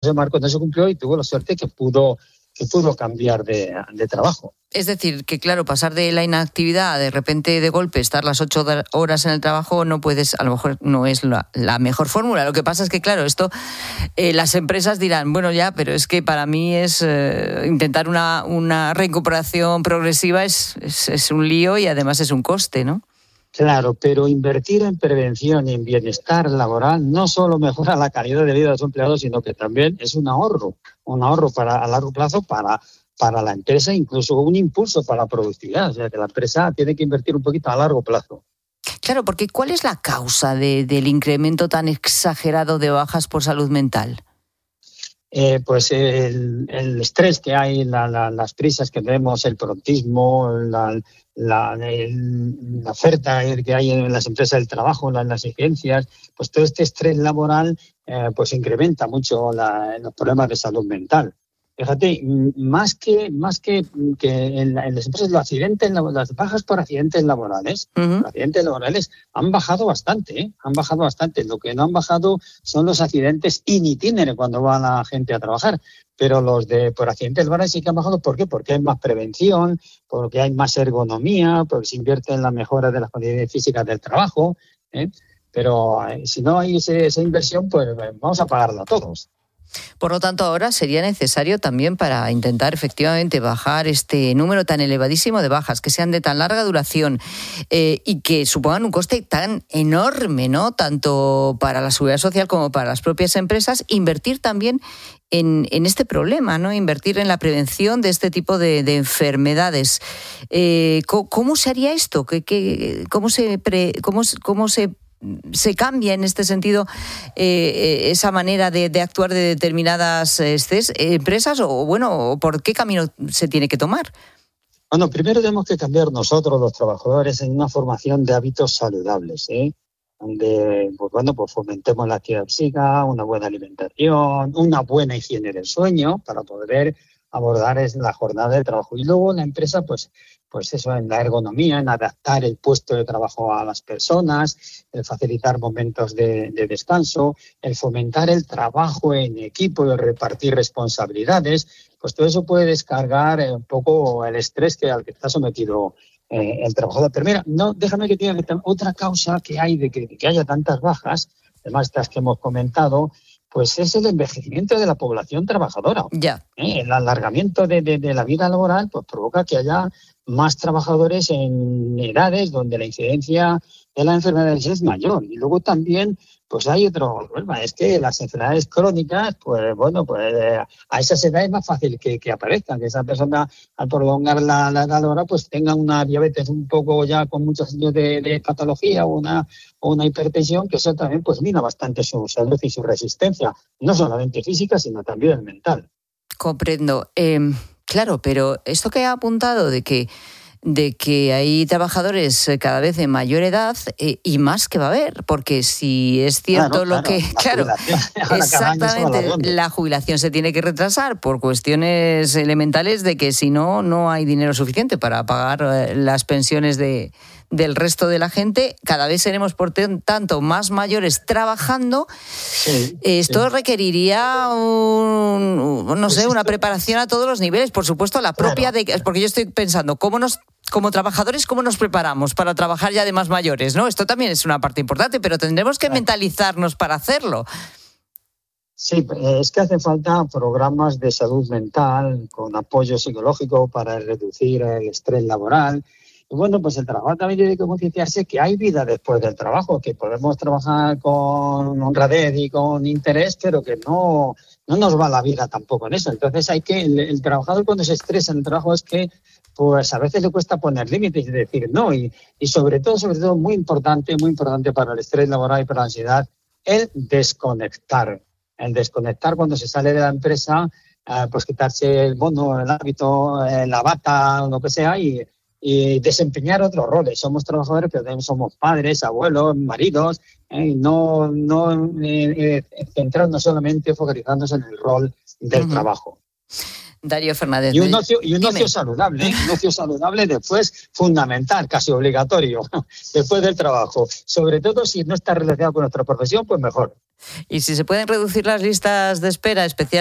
ese marco no se cumplió y tuvo la suerte que pudo cambiar de trabajo. Es decir, que claro, pasar de la inactividad, de repente de golpe estar las 8 horas en el trabajo, no puedes, a lo mejor no es la mejor fórmula. Lo que pasa es que claro, esto las empresas dirán, bueno ya, pero es que para mí es intentar una recuperación progresiva es un lío y además es un coste, ¿no? Claro, pero invertir en prevención y en bienestar laboral no solo mejora la calidad de vida de los empleados, sino que también es un ahorro a largo plazo para la empresa, incluso un impulso para la productividad. O sea, que la empresa tiene que invertir un poquito a largo plazo. Claro, porque ¿cuál es la causa del incremento tan exagerado de bajas por salud mental? Pues el estrés que hay, las prisas que tenemos, el prontismo, la oferta que hay en las empresas del trabajo, las exigencias, pues todo este estrés laboral pues incrementa mucho los problemas de salud mental. Fíjate, más que en las empresas las bajas por accidentes laborales, han bajado bastante, Lo que no han bajado son los accidentes in itinere cuando va la gente a trabajar, pero los por accidentes laborales sí que han bajado. ¿Por qué? Porque hay más prevención, porque hay más ergonomía, porque se invierte en la mejora de las condiciones físicas del trabajo, pero si no hay esa inversión, pues vamos a pagarla todos. Por lo tanto, ahora sería necesario también, para intentar efectivamente bajar este número tan elevadísimo de bajas, que sean de tan larga duración y que supongan un coste tan enorme, ¿no? Tanto para la seguridad social como para las propias empresas, invertir también en este problema, ¿no? Invertir en la prevención de este tipo de enfermedades. ¿Cómo se haría esto? ¿Cómo se cambia en este sentido esa manera de actuar de determinadas empresas o por qué camino se tiene que tomar? Bueno, primero tenemos que cambiar nosotros, los trabajadores, en una formación de hábitos saludables, donde pues fomentemos la actividad física, una buena alimentación, una buena higiene del sueño para poder abordar la jornada de trabajo. Y luego la empresa, pues eso, en la ergonomía, en adaptar el puesto de trabajo a las personas, el facilitar momentos de descanso, el fomentar el trabajo en equipo, el repartir responsabilidades, pues todo eso puede descargar un poco el estrés al que está sometido el trabajador. Pero mira, déjame que diga que otra causa que hay de que haya tantas bajas, además estas que hemos comentado, pues es el envejecimiento de la población trabajadora. Ya. El alargamiento de la vida laboral pues provoca que haya más trabajadores en edades donde la incidencia de las enfermedades es mayor. Y luego también pues hay otro problema, es que las enfermedades crónicas, a esas edades es más fácil que aparezcan, que esa persona al prolongar la edad laboral pues tenga una diabetes un poco ya con muchos años de patología o una hipertensión, que eso también pues mina bastante su salud y su resistencia, no solamente física, sino también mental. Comprendo. Claro, pero esto que ha apuntado de que hay trabajadores cada vez de mayor edad y más que va a haber, porque si es cierto exactamente, la jubilación se tiene que retrasar por cuestiones elementales de que si no hay dinero suficiente para pagar las pensiones del resto de la gente. Cada vez seremos, por tanto, más mayores trabajando. Sí, esto requeriría una preparación a todos los niveles, por supuesto, la propia, porque yo estoy pensando, como trabajadores, ¿cómo nos preparamos para trabajar ya de más mayores, ¿no? Esto también es una parte importante, pero tendremos que mentalizarnos para hacerlo. Sí, es que hace falta programas de salud mental con apoyo psicológico para reducir el estrés laboral. Y bueno, pues el trabajo también tiene que concienciarse que hay vida después del trabajo, que podemos trabajar con honradez y con interés, pero que no nos va la vida tampoco en eso. Entonces el trabajador cuando se estresa en el trabajo es que pues a veces le cuesta poner límites y decir no. Y sobre todo muy importante para el estrés laboral y para la ansiedad, el desconectar. El desconectar cuando se sale de la empresa, pues quitarse el mono, el hábito, la bata o lo que sea y desempeñar otros roles. Somos trabajadores, pero también somos padres, abuelos, maridos, y no centrarnos solamente, focalizarnos en el rol del trabajo. Darío Fernández. Y un ocio saludable, un ocio saludable después fundamental, casi obligatorio, después del trabajo. Sobre todo si no está relacionado con nuestra profesión, pues mejor. Y si se pueden reducir las listas de espera, especialmente